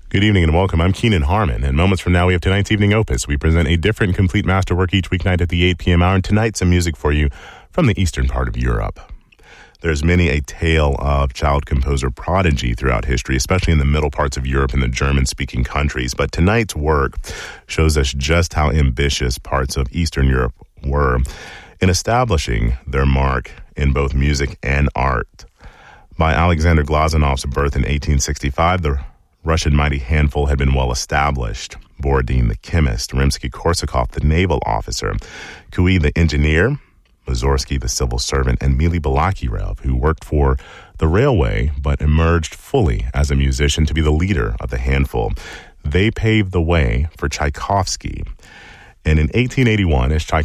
Good evening and welcome. I'm Keenan Harmon, and moments from now we have tonight's evening opus. We present a different complete masterwork each weeknight at the 8 p.m. hour, and tonight some music for you from the eastern part of Europe. There's many a tale of child composer prodigy throughout history, especially in the middle parts of Europe and the German-speaking countries, but tonight's work shows us just how ambitious parts of Eastern Europe were in establishing their mark in both music and art. By Alexander Glazanov's birth in 1865, the Russian mighty handful had been well established. Borodin, the chemist, Rimsky-Korsakov, the naval officer, Kui, the engineer, Mussorgsky, the civil servant, and Mily Balakirev, who worked for the railway but emerged fully as a musician to be the leader of the handful. They paved the way for Tchaikovsky. And in 1881, as Tchaikovsky